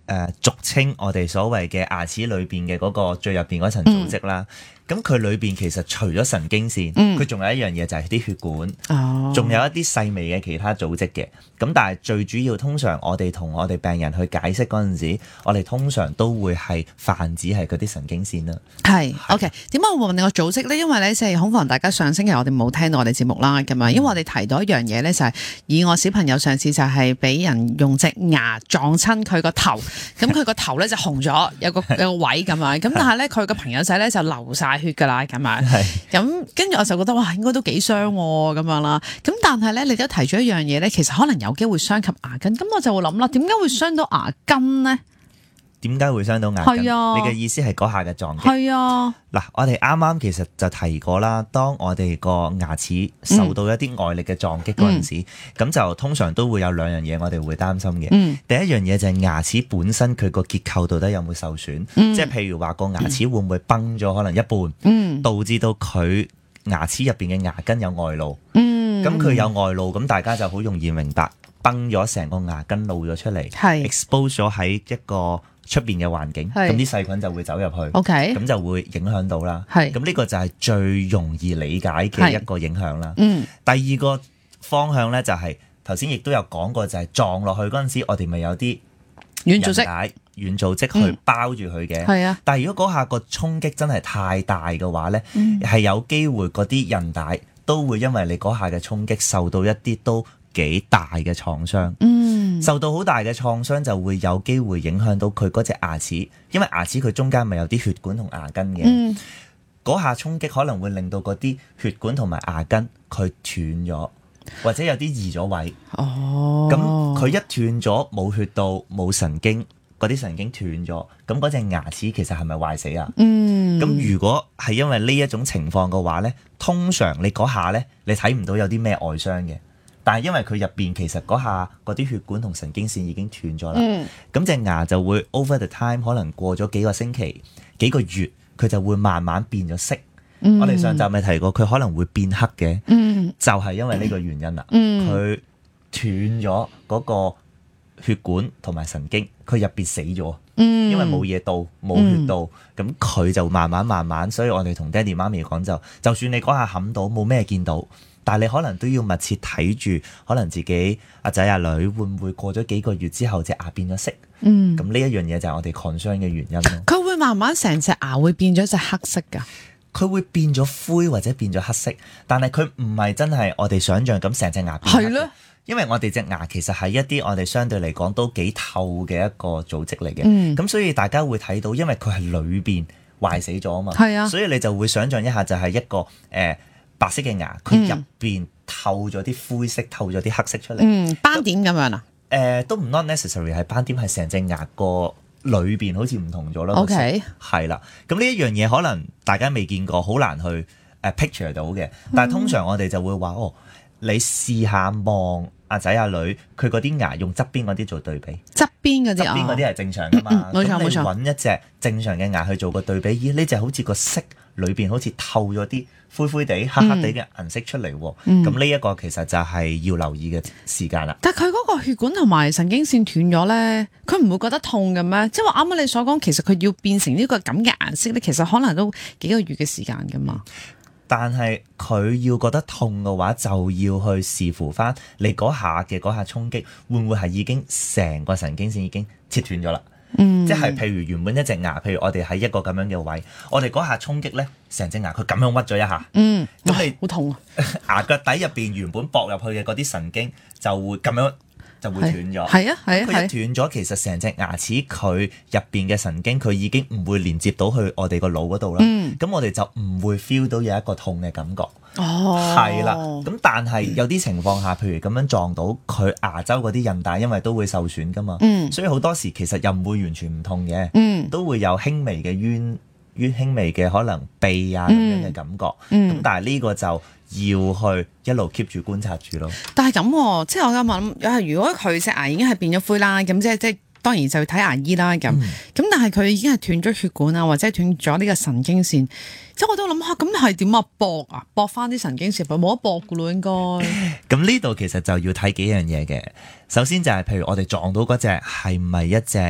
俗稱我哋所謂嘅牙齒裏邊嘅嗰個最入邊嗰層組織啦。咁佢裏邊其實除咗神經線，佢仲有一樣嘢就係啲血管，仲有一啲細微嘅其他組織嘅。咁但係最主要，通常我哋同我哋病人去解釋嗰陣時，我哋通常都會係泛指係嗰啲神經線啦。 係 OK， 點解我會問你個組織咧？因為咧即係恐防大家上星期我哋冇聽到我哋節目啦，咁啊，因為我哋提到一樣嘢咧，就係以我小朋友上次就係俾人用隻牙撞親佢個頭，咁佢個頭咧就紅咗，有個位咁樣，咁但係咧佢個朋友仔咧就流晒血㗎啦，咁樣，咁跟住我就覺得哇，應該都幾傷咁樣啦。咁但係咧，你都提咗一樣嘢咧，其實可能有機會傷及牙根。咁我就會諗啦，點解會傷到牙根呢？ 點解會傷到牙根？ 係啊， 你嘅意思係嗰下嘅撞擊？ 係啊。 嗱，我哋啱啱其實就提過啦，當我哋個牙齒受到一啲外力嘅撞擊嗰陣時，咁就通常都會有兩樣嘢我哋會擔心嘅。第一樣嘢就係牙齒本身佢個結構到底有冇受損，即係譬如話個牙齒會唔會崩咗可能一半，導致到佢牙齒入邊嘅牙根有外露。咁佢有外露，咁大家就好容易明白，崩咗成個牙根露咗出嚟，expose 咗喺一個出邊嘅環境，咁啲細菌就會走入去，咁就會影響到啦。咁呢個就係最容易理解嘅一個影響啦。第二個方向呢，就係頭先亦都有講過，就係撞落去嗰陣時，我哋咪有啲軟組織去包住佢嘅。但係如果嗰下個衝擊真係太大嘅話呢，係有機會嗰啲韌帶都會因為你嗰下嘅衝擊受到一啲都幾大嘅創傷，受到好大嘅創傷就會有機會影響到佢嗰隻牙齒，因為牙齒佢中間咪有啲血管同牙根嘅，嗰下衝擊可能會令到嗰啲血管同埋牙根佢斷咗，或者有啲移咗位。咁佢一斷咗，冇血道冇神經，嗰啲神經斷咗，咁嗰隻牙齒其實係咪壞死啊？咁如果係因為呢一種情況嘅話呢，通常你嗰下呢，你睇唔到有啲咩外傷嘅。但係因為佢入邊其實嗰下嗰啲血管同神經線已經斷咗啦，咁隻牙就會 over the time 可能過咗幾個星期、幾個月，佢就會慢慢變咗色。我哋上集咪提過，佢可能會變黑嘅，就係因為呢個原因啦。佢斷咗嗰個血管同埋神經，佢入邊死咗，因為冇嘢到，冇血到，咁佢就慢慢，所以我哋同爹哋媽咪講就算你嗰下冚到冇咩見到。但係你可能都要密切睇住，可能自己阿仔阿女會唔會過咗幾個月之後隻牙變咗色？咁呢一樣嘢就係我哋 concern 嘅原因咯。佢會慢慢成隻牙會變咗隻黑色㗎？ 佢會變咗灰或者變咗黑色，但係佢唔係真係我哋想象咁成隻牙變黑。係咯，因為我哋隻牙其實係一啲我哋相對嚟講都幾透嘅一個組織嚟嘅。咁所以大家會睇到，因為佢係裏邊壞死咗啊嘛。所以你就會想象一下，就係一個白色嘅牙，佢入邊透咗啲灰色，透咗啲黑色出嚟， 斑點咁樣啊？ 都唔 not necessary 係斑點，係成隻牙個裏邊好似唔同咗咯。 OK， 係啦，咁呢一樣嘢可能大家未見過，好難去picture 到嘅。但係通常我哋就會話你試下望阿仔阿女，佢嗰啲牙用側邊嗰啲做對比， 側邊嗰啲係正常噶嘛。 冇錯冇錯。 揾一隻正常嘅牙去做個對比，咦？呢隻好似個色裏邊好似透咗啲灰灰地、黑黑地嘅顏色出嚟，咁呢一個其實就係要留意嘅時間啦。 但係佢嗰個血管同埋神經線斷咗咧，佢唔會覺得痛嘅咩？即係話啱啱你所講，其實佢要變成呢個咁嘅顏色咧，其實可能都幾個月嘅時間噶嘛。 但係佢要覺得痛嘅話，就要去視乎翻你嗰下衝擊，會唔會係已經成個神經線已經切斷咗啦？即係譬如原本一隻牙，譬如我哋喺一個咁樣嘅位，我哋嗰下衝擊咧，成隻牙佢咁樣屈咗一下，咁你好痛啊！ 牙腳底入邊原本駁入去嘅嗰啲神經就會咁樣就會斷咗。佢一斷咗，其實成隻牙齒佢入邊嘅神經佢已經唔會連接到去我哋個腦嗰度啦。咁我哋就唔會 feel 到有一個痛嘅感覺。係啦，咁但係有啲情況下，譬如咁樣撞到佢牙周嗰啲韌帶，因為都會受損噶嘛，所以好多時其實又唔會完全唔痛嘅，都會有輕微嘅輕微嘅可能痹啊咁樣嘅感覺，咁但係呢個就要去一路 keep 住觀察住咯。 但係咁，即係我咁諗，如果佢隻牙已經係變咗灰啦，咁即係當然就要睇牙醫啦。咁但係佢已經係斷咗血管啊，或者斷咗呢個神經線，即係我都諗下，咁係點啊？駁翻啲神經線，冇得駁噶咯，應該。 咁呢度其實就要睇幾樣嘢嘅。首先就係譬如我哋撞到嗰隻係唔係一隻